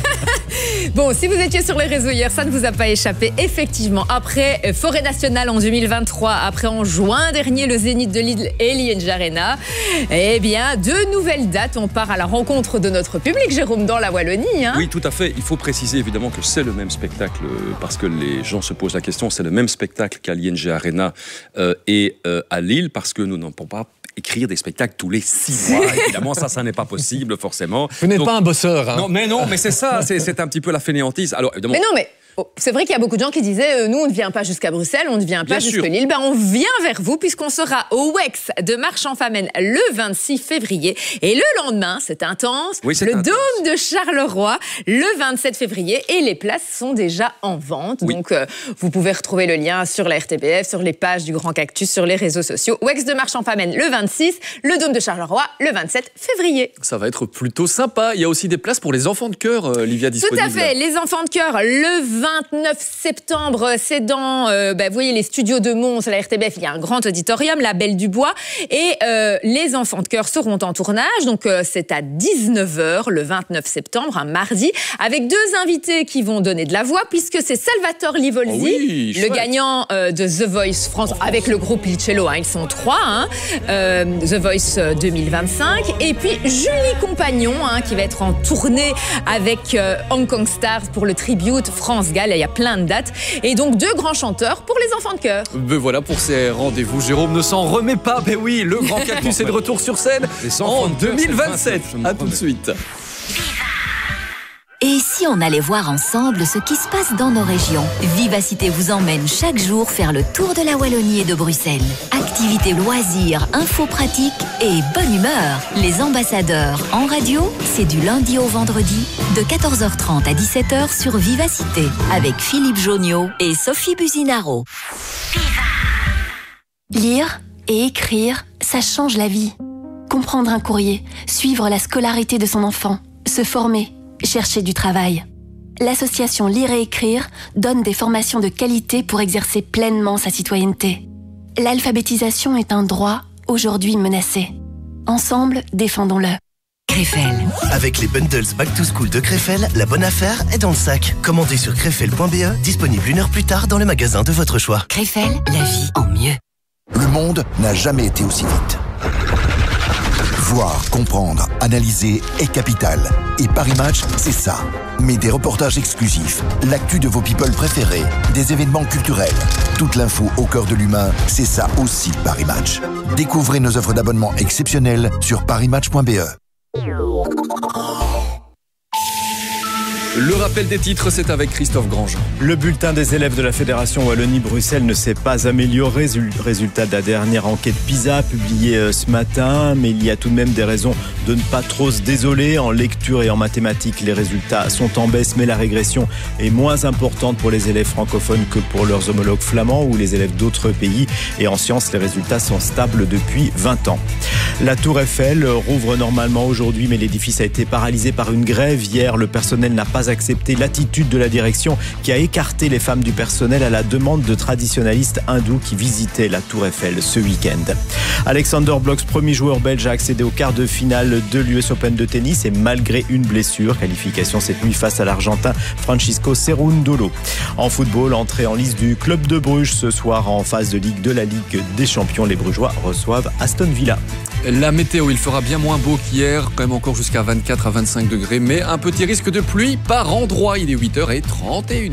Bon, si vous étiez sur les réseaux hier, ça ne vous a pas échappé. Effectivement, après Forêt Nationale en 2023, après en juin dernier, le Zénith de Lille et l'ING Arena, eh bien, 2 nouvelles dates. On part à la rencontre de notre public, Jérôme, dans la Wallonie. Hein. Oui, tout à fait. Il faut préciser évidemment que c'est le même spectacle, parce que les gens se posent la question, c'est le même spectacle qu'à l'ING Arena et à Lille, parce que nous n'en pouvons pas écrire des spectacles tous les 6 mois. Évidemment, ça n'est pas possible, forcément. Vous n'êtes pas un bosseur. Hein. Non, mais c'est ça, c'est un petit peu la fainéantise. Alors, évidemment, mais non, mais... c'est vrai qu'il y a beaucoup de gens qui disaient nous on ne vient pas jusqu'à Bruxelles, on ne vient pas jusqu'à Lille. Ben, on vient vers vous puisqu'on sera au WEX de Marchand-Famenne le 26 février. Et le lendemain, c'est intense, Dôme de Charleroi le 27 février. Et les places sont déjà en vente. Oui. Donc vous pouvez retrouver le lien sur la RTBF, sur les pages du Grand Cactus, sur les réseaux sociaux. WEX de Marchand-Famenne le 26, le Dôme de Charleroi le 27 février. Ça va être plutôt sympa. Il y a aussi des places pour les enfants de chœur, Livia, disponibles. Tout à fait, les enfants de chœur le 29 septembre, c'est dans, vous voyez, les studios de Mons, la RTBF, il y a un grand auditorium, la Belle du Bois, et les enfants de chœur seront en tournage, donc c'est à 19h le 29 septembre, un mardi, avec 2 invités qui vont donner de la voix, puisque c'est Salvatore Livolzi, le gagnant de The Voice France, avec le groupe Licello, ils sont 3, The Voice 2025, et puis Julie Compagnon, qui va être en tournée avec Hong Kong Stars pour le tribute France Gall. Il y a plein de dates. Et donc 2 grands chanteurs pour les enfants de chœur. Voilà pour ces rendez-vous. Jérôme ne s'en remet pas. Ben oui, le Grand Cactus est de retour sur scène en 2027. À tout de suite. Et si on allait voir ensemble ce qui se passe dans nos régions? Vivacité vous emmène chaque jour faire le tour de la Wallonie et de Bruxelles. Activités, loisirs, infos pratiques et bonne humeur. Les ambassadeurs en radio, c'est du lundi au vendredi de 14h30 à 17h sur Vivacité avec Philippe Joniot et Sophie Buzinaro. Lire et écrire, ça change la vie. Comprendre un courrier, suivre la scolarité de son enfant, se former, chercher du travail. L'association Lire et Écrire donne des formations de qualité pour exercer pleinement sa citoyenneté. L'alphabétisation est un droit aujourd'hui menacé. Ensemble, défendons-le. Krefel. Avec les bundles Back to School de Krefel, la bonne affaire est dans le sac. Commandez sur krefel.be, disponible 1 heure plus tard dans le magasin de votre choix. Krefel, la vie en mieux. Le monde n'a jamais été aussi vite. Voir, comprendre, analyser est capital. Et Paris Match, c'est ça. Mais des reportages exclusifs, l'actu de vos people préférés, des événements culturels, toute l'info au cœur de l'humain, c'est ça aussi Paris Match. Découvrez nos offres d'abonnement exceptionnelles sur parismatch.be. Le rappel des titres, c'est avec Christophe Grandjean. Le bulletin des élèves de la Fédération Wallonie-Bruxelles ne s'est pas amélioré. Résultat de la dernière enquête PISA publiée ce matin. Mais il y a tout de même des raisons de ne pas trop se désoler. En lecture et en mathématiques, les résultats sont en baisse, mais la régression est moins importante pour les élèves francophones que pour leurs homologues flamands ou les élèves d'autres pays. Et en sciences, les résultats sont stables depuis 20 ans. La Tour Eiffel rouvre normalement aujourd'hui, mais l'édifice a été paralysé par une grève. Hier, le personnel n'a pas pas accepté l'attitude de la direction qui a écarté les femmes du personnel à la demande de traditionalistes hindous qui visitaient la Tour Eiffel ce week-end. Alexander Blocks, premier joueur belge à accéder au quart de finale de l'US Open de tennis et malgré une blessure, qualification cette nuit face à l'Argentin Francisco Cerundolo. En football, entrée en lice du club de Bruges ce soir en phase de Ligue de la Ligue des Champions. Les Brugeois reçoivent Aston Villa. La météo, il fera bien moins beau qu'hier, quand même encore jusqu'à 24 à 25 degrés, mais un petit risque de pluie par endroit. Il est 8h31.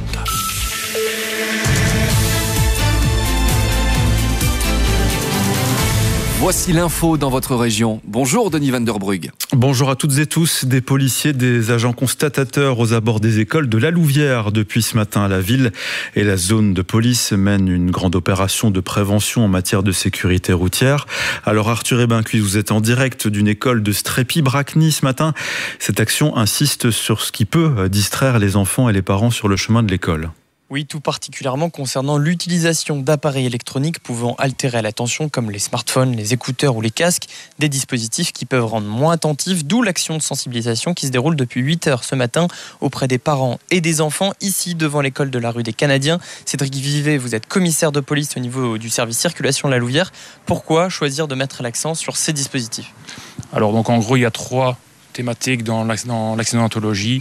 Voici l'info dans votre région. Bonjour Denis Van der Brugge. Bonjour à toutes et tous. Des policiers, des agents constatateurs aux abords des écoles de la Louvière. Depuis ce matin, la ville et la zone de police mènent une grande opération de prévention en matière de sécurité routière. Alors Arthur Ebincuis, vous êtes en direct d'une école de Strépy-Bracny ce matin. Cette action insiste sur ce qui peut distraire les enfants et les parents sur le chemin de l'école. Oui, tout particulièrement concernant l'utilisation d'appareils électroniques pouvant altérer l'attention comme les smartphones, les écouteurs ou les casques, des dispositifs qui peuvent rendre moins attentifs, d'où l'action de sensibilisation qui se déroule depuis 8h ce matin auprès des parents et des enfants, ici devant l'école de la rue des Canadiens. Cédric Vivet, vous êtes commissaire de police au niveau du service circulation de la Louvière. Pourquoi choisir de mettre l'accent sur ces dispositifs ? Alors donc en gros il y a 3 thématiques dans l'accidentologie,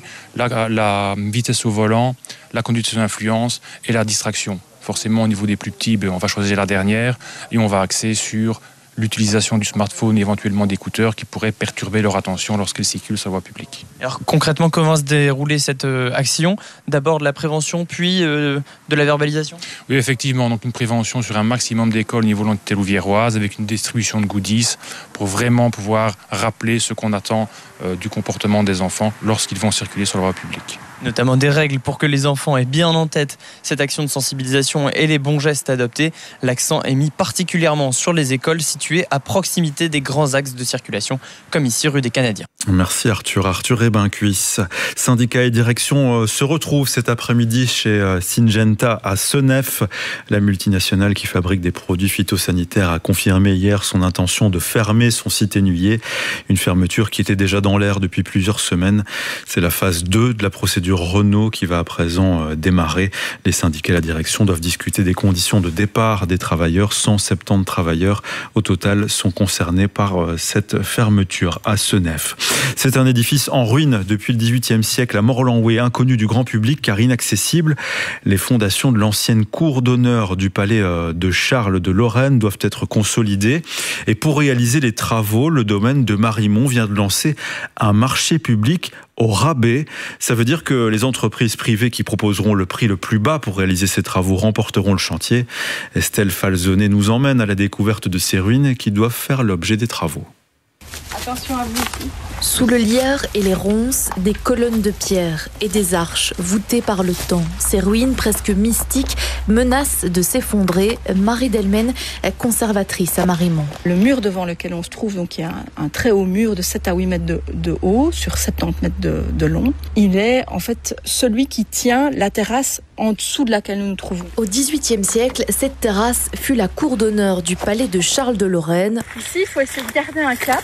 la vitesse au volant, la conduite sous influence et la distraction. Forcément, au niveau des plus petits, on va choisir la dernière et on va axer sur l'utilisation du smartphone et éventuellement d'écouteurs qui pourraient perturber leur attention lorsqu'ils circulent sur la voie publique. Alors concrètement, comment va se dérouler cette action ? D'abord de la prévention, puis de la verbalisation ? Oui, effectivement, donc une prévention sur un maximum d'écoles au niveau de l'entité louviéroise avec une distribution de goodies pour vraiment pouvoir rappeler ce qu'on attend du comportement des enfants lorsqu'ils vont circuler sur la voie publique. Notamment des règles pour que les enfants aient bien en tête cette action de sensibilisation et les bons gestes adoptés. L'accent est mis particulièrement sur les écoles situées à proximité des grands axes de circulation, comme ici rue des Canadiens. Merci Arthur. Arthur Ebincuis. Syndicats et direction se retrouvent cet après-midi chez Syngenta à Senef. La multinationale qui fabrique des produits phytosanitaires a confirmé hier son intention de fermer son site Énuillé. Une fermeture qui était déjà dans l'air depuis plusieurs semaines. C'est la phase 2 de la procédure Renault qui va à présent démarrer. Les syndicats et la direction doivent discuter des conditions de départ des travailleurs. 170 travailleurs au total sont concernés par cette fermeture à Senef. C'est un édifice en ruine depuis le XVIIIe siècle à Morlanloué, inconnu du grand public car inaccessible. Les fondations de l'ancienne cour d'honneur du palais de Charles de Lorraine doivent être consolidées. Et pour réaliser les travaux, le domaine de Marimont vient de lancer un marché public au rabais. Ça veut dire que les entreprises privées qui proposeront le prix le plus bas pour réaliser ces travaux remporteront le chantier. Estelle Falzonet nous emmène à la découverte de ces ruines qui doivent faire l'objet des travaux. Attention à vous ici. Sous le lierre et les ronces, des colonnes de pierre et des arches voûtées par le temps. Ces ruines presque mystiques menacent de s'effondrer. Marie Delmen est conservatrice à Marimont. Le mur devant lequel on se trouve, donc il y a un très haut mur de 7 à 8 mètres de haut sur 70 mètres de long. Il est en fait celui qui tient la terrasse en dessous de laquelle nous nous trouvons. Au XVIIIe siècle, cette terrasse fut la cour d'honneur du palais de Charles de Lorraine. Ici, il faut essayer de garder un cap.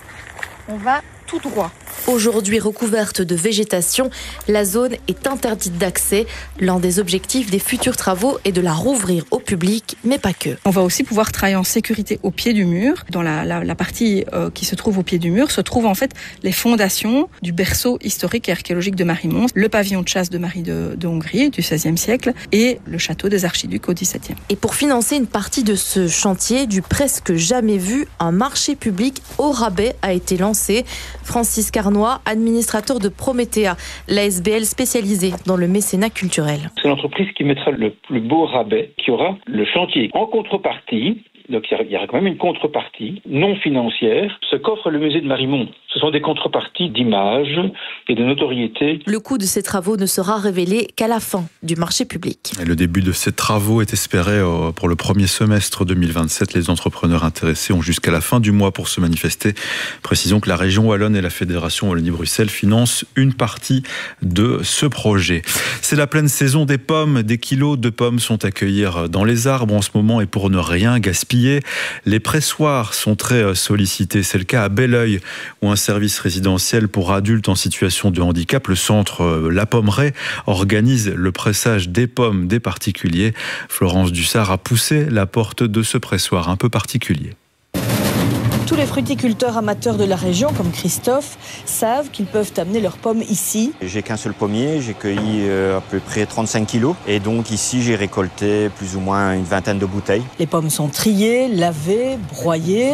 On va tout droit. Aujourd'hui recouverte de végétation, la zone est interdite d'accès. L'un des objectifs des futurs travaux est de la rouvrir au public, mais pas que. On va aussi pouvoir travailler en sécurité au pied du mur. Dans la partie qui se trouve au pied du mur se trouvent en fait les fondations du berceau historique et archéologique de Marimont, le pavillon de chasse de Marie de Hongrie du XVIe siècle et le château des archiducs au XVIIe. Et pour financer une partie de ce chantier, du presque jamais vu, un marché public au rabais a été lancé. Francis Carnois, administrateur de Promethea, l'ASBL spécialisée dans le mécénat culturel. C'est l'entreprise qui mettra le plus beau rabais, qui aura le chantier. En contrepartie, donc il y aura quand même une contrepartie non financière. Ce qu'offre le musée de Marimont, ce sont des contreparties d'image et de notoriété. Le coût de ces travaux ne sera révélé qu'à la fin du marché public. Et le début de ces travaux est espéré pour le premier semestre 2027. Les entrepreneurs intéressés ont jusqu'à la fin du mois pour se manifester. Précisons que la région Wallonne et la Fédération Wallonie-Bruxelles financent une partie de ce projet. C'est la pleine saison des pommes. Des kilos de pommes sont à cueillir dans les arbres en ce moment et pour ne rien gaspiller, skier. Les pressoirs sont très sollicités. C'est le cas à Belleuil, où un service résidentiel pour adultes en situation de handicap, le centre La Pommeraye, organise le pressage des pommes des particuliers. Florence Dussard a poussé la porte de ce pressoir un peu particulier. Tous les fruticulteurs amateurs de la région, comme Christophe, savent qu'ils peuvent amener leurs pommes ici. J'ai qu'un seul pommier, j'ai cueilli à peu près 35 kilos. Et donc ici, j'ai récolté plus ou moins une vingtaine de bouteilles. Les pommes sont triées, lavées, broyées,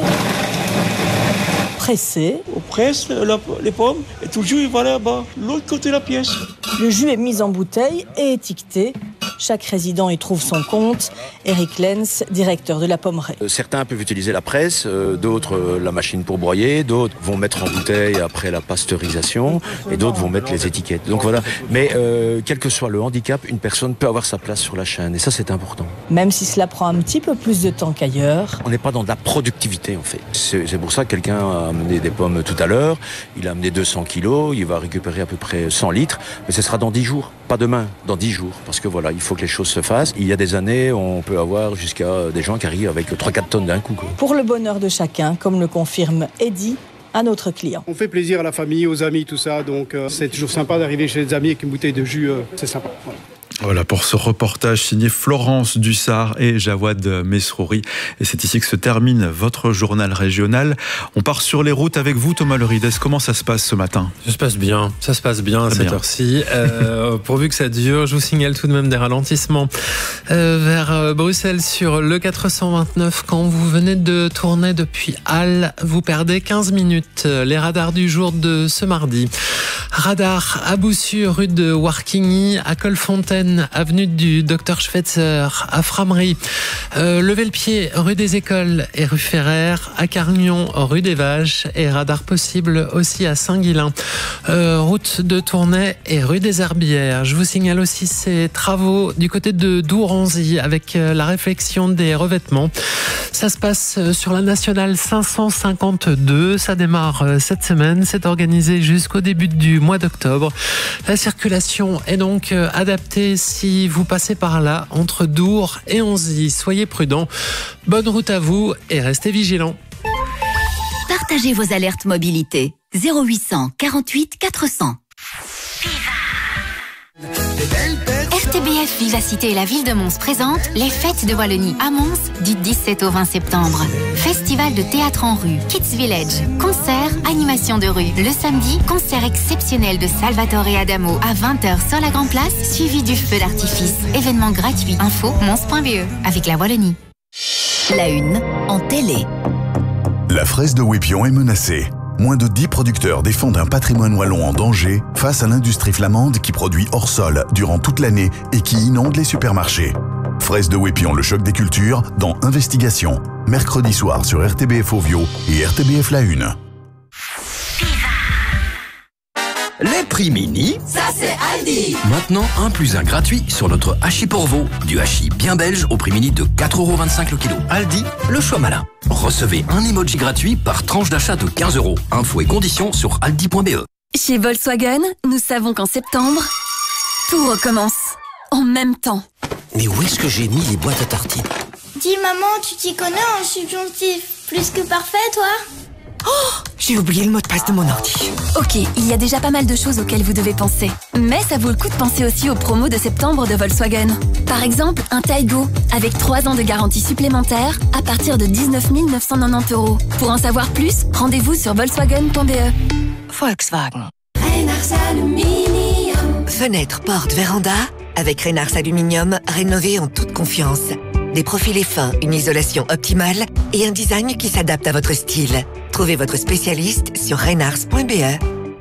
pressées. On presse les pommes et tout le jus va là-bas, l'autre côté de la pièce. Le jus est mis en bouteille et étiqueté. Chaque résident y trouve son compte. Eric Lenz, directeur de la Pommeraye. Certains peuvent utiliser la presse, d'autres la machine pour broyer, d'autres vont mettre en bouteille après la pasteurisation et d'autres vont mettre les étiquettes. Donc voilà. Mais quel que soit le handicap, une personne peut avoir sa place sur la chaîne et ça c'est important. Même si cela prend un petit peu plus de temps qu'ailleurs. On n'est pas dans de la productivité en fait. C'est pour ça que quelqu'un a amené des pommes tout à l'heure. Il a amené 200 kilos, il va récupérer à peu près 100 litres. Mais ce sera dans 10 jours, pas demain, dans 10 jours. Parce que voilà, il faut que les choses se fassent. Il y a des années, on peut avoir jusqu'à des gens qui arrivent avec 3-4 tonnes d'un coup. Pour le bonheur de chacun, comme le confirme Eddy, un autre client. On fait plaisir à la famille, aux amis, tout ça. Donc c'est toujours sympa d'arriver chez les amis avec une bouteille de jus. C'est sympa. Voilà pour ce reportage signé Florence Dussard et Jawad Mesrouri. Et c'est ici que se termine votre journal régional. On part sur les routes avec vous, Thomas Lerides. Comment ça se passe ce matin ? Ça se passe bien à cette heure-ci. Pourvu que ça dure, je vous signale tout de même des ralentissements vers Bruxelles sur le 429. Quand vous venez de tourner depuis Halle, vous perdez 15 minutes. Les radars du jour de ce mardi. Radar à Boussu, rue de Warkigny, à Colfontaine, avenue du Dr Schweitzer, à Framery, Levé-le-Pied, rue des Écoles et rue Ferrer, à Cargnon, rue des Vaches et radar possible aussi à Saint-Guilain, route de Tournai et rue des Herbières. Je vous signale aussi ces travaux du côté de Douronzy avec la réflexion des revêtements. Ça se passe sur la nationale 552. Ça démarre cette semaine. C'est organisé jusqu'au début du mois d'octobre. La circulation est donc adaptée si vous passez par là entre Dour et Onzy. Soyez prudents. Bonne route à vous et restez vigilants. Partagez vos alertes mobilité. 0800 48 400. RTBF Vivacité et la ville de Mons présente les fêtes de Wallonie à Mons du 17 au 20 septembre. Festival de théâtre en rue, Kids Village, concerts, animation de rue. Le samedi, concert exceptionnel de Salvatore Adamo à 20h sur la Grand Place, suivi du feu d'artifice. Événement gratuit. Info mons.be avec la Wallonie. La une en télé. La fraise de Wépion est menacée. Moins de 10 producteurs défendent un patrimoine wallon en danger face à l'industrie flamande qui produit hors sol durant toute l'année et qui inonde les supermarchés. Fraise de Wépion, le choc des cultures, dans Investigation, mercredi soir sur RTBF Ovio et RTBF La Une. Les prix mini, ça c'est Aldi. Maintenant 1+1 gratuit sur notre hachis pour veau. Du hachis bien belge au prix mini de 4,25€ le kilo. Aldi, le choix malin. Recevez un emoji gratuit par tranche d'achat de 15€. Infos et conditions sur aldi.be. Chez Volkswagen, nous savons qu'en septembre, tout recommence. En même temps. Mais où est-ce que j'ai mis les boîtes à tartines ? Dis maman, tu t'y connais en subjonctif plus que parfait, toi ? Oh, j'ai oublié le mot de passe de mon ordi. Ok, il y a déjà pas mal de choses auxquelles vous devez penser. Mais ça vaut le coup de penser aussi aux promos de septembre de Volkswagen. Par exemple, un Taigo, avec 3 ans de garantie supplémentaire à partir de 19 990€. Pour en savoir plus, rendez-vous sur volkswagen.be. Volkswagen. Reynars Aluminium. Fenêtre, porte, véranda. Avec Reynars Aluminium, rénovez en toute confiance. Des profilés fins, une isolation optimale et un design qui s'adapte à votre style. Trouvez votre spécialiste sur reynars.be.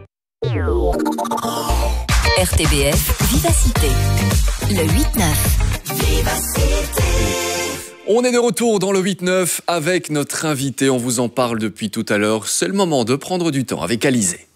RTBF Vivacité. Le 8-9. Vivacité. On est de retour dans le 8-9 avec notre invité. On vous en parle depuis tout à l'heure. C'est le moment de prendre du temps avec Alizé.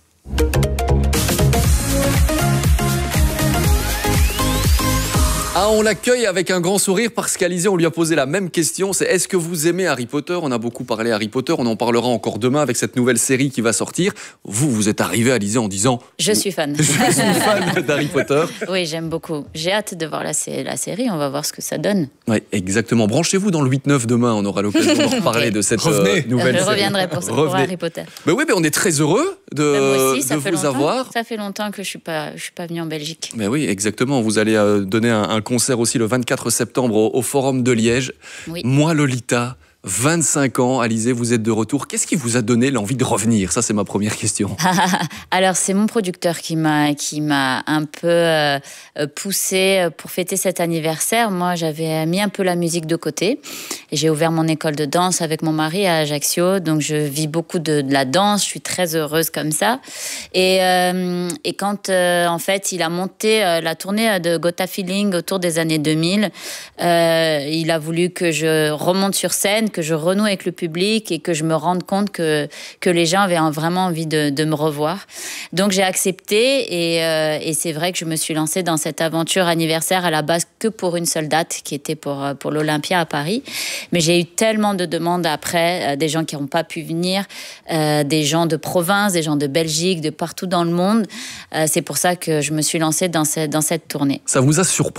Ah, on l'accueille avec un grand sourire parce qu'Alizé, on lui a posé la même question. C'est est-ce que vous aimez Harry Potter? On a beaucoup parlé Harry Potter. On en parlera encore demain avec cette nouvelle série qui va sortir. Vous êtes arrivé, Alizé, en disant... Je suis fan. Je suis fan d'Harry Potter. Oui, j'aime beaucoup. J'ai hâte de voir la série. On va voir ce que ça donne. Oui, exactement. Branchez-vous dans le 8-9 demain. On aura l'occasion d'en reparler de cette nouvelle série. Je reviendrai pour Harry Potter. Mais oui, mais on est très heureux de vous avoir. Ça fait longtemps que je suis pas venue en Belgique. Mais oui, exactement. Vous allez donner un concert aussi le 24 septembre au Forum de Liège. Oui. Moi, Lolita, 25 ans, Alizé, vous êtes de retour. Qu'est-ce qui vous a donné l'envie de revenir? Ça, c'est ma première question. Alors, c'est mon producteur qui m'a un peu poussé pour fêter cet anniversaire. Moi, j'avais mis un peu la musique de côté. Et j'ai ouvert mon école de danse avec mon mari à Ajaccio. Donc, je vis beaucoup de la danse. Je suis très heureuse comme ça. Et quand, en fait, il a monté la tournée de Got a Feeling autour des années 2000, il a voulu que je remonte sur scène, que je renoue avec le public et que je me rende compte que les gens avaient vraiment envie de me revoir. Donc j'ai accepté et c'est vrai que je me suis lancée dans cette aventure anniversaire à la base que pour une seule date qui était pour l'Olympia à Paris. Mais j'ai eu tellement de demandes après, des gens qui n'ont pas pu venir, des gens de province, des gens de Belgique, de partout dans le monde. C'est pour ça que je me suis lancée dans cette tournée. Ça vous a surpris?